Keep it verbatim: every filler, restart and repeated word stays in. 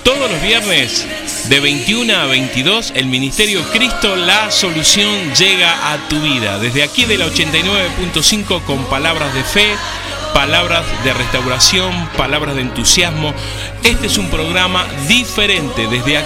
Todos los viernes de veintiuna a veintidós, el Ministerio Cristo, la solución llega a tu vida. Desde aquí de la ochenta y nueve punto cinco con palabras de fe, palabras de restauración, palabras de entusiasmo. Este es un programa diferente desde aquí.